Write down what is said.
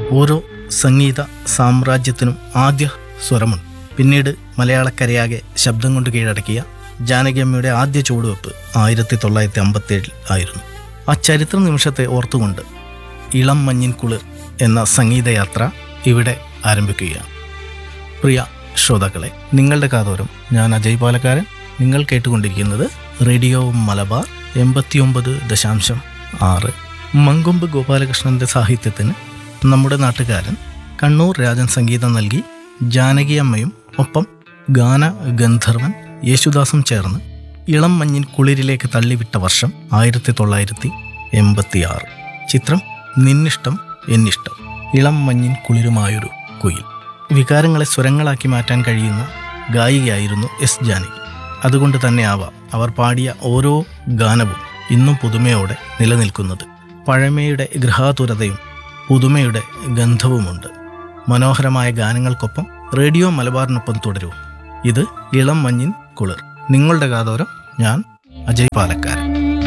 ഓരോ സംഗീത സാമ്രാജ്യത്തിനും ആദ്യ സ്വരമുണ്ട്. പിന്നീട് മലയാളക്കരയാകെ ശബ്ദം കൊണ്ട് കീഴടക്കിയ ജാനകിയമ്മയുടെ ആദ്യ ചുവടുവെപ്പ് 1957 ആയിരുന്നു. ആ ചരിത്ര നിമിഷത്തെ ഓർത്തുകൊണ്ട് ഇളം മഞ്ഞിൻ കുളിർ എന്ന സംഗീതയാത്ര ഇവിടെ ആരംഭിക്കുകയാണ്. പ്രിയ ശ്രോതാക്കളെ, നിങ്ങളുടെ കാതോരം ഞാൻ അജയ് പാലക്കാരൻ. നിങ്ങൾ കേട്ടുകൊണ്ടിരിക്കുന്നത് റേഡിയോ മലബാർ 89.6. മങ്കൊമ്പ് ഗോപാലകൃഷ്ണന്റെ സാഹിത്യത്തിന് നമ്മുടെ നാട്ടുകാരൻ കണ്ണൂർ രാജൻ സംഗീതം നൽകി ജാനകിയമ്മയും ഒപ്പം ഗാന ഗന്ധർവൻ യേശുദാസും ചേർന്ന് ഇളം മഞ്ഞിൻ കുളിരിലേക്ക് തള്ളിവിട്ട വർഷം 1986. ചിത്രം നിന്നിഷ്ടം എന്നിഷ്ടം. ഇളം മഞ്ഞിൻ കുളിരുമായൊരു കുയിൽ. വികാരങ്ങളെ സ്വരങ്ങളാക്കി മാറ്റാൻ കഴിയുന്ന ഗായികയായിരുന്നു എസ് ജാനകി. അതുകൊണ്ട് തന്നെയാവാം അവർ പാടിയ ഓരോ ഗാനവും ഇന്നും പുതുമയോടെ നിലനിൽക്കുന്നത്. പഴമയുടെ ഗൃഹാതുരതയും പുതുമയുടെ ഗന്ധവുമുണ്ട്. മനോഹരമായ ഗാനങ്ങൾക്കൊപ്പം റേഡിയോ മലബാറിനൊപ്പം തുടരൂ. ഇത് ഇളം മഞ്ഞിൻ കുളിർ. നിങ്ങളുടെ കാതോരം ഞാൻ അജയ് പാലക്കാരൻ.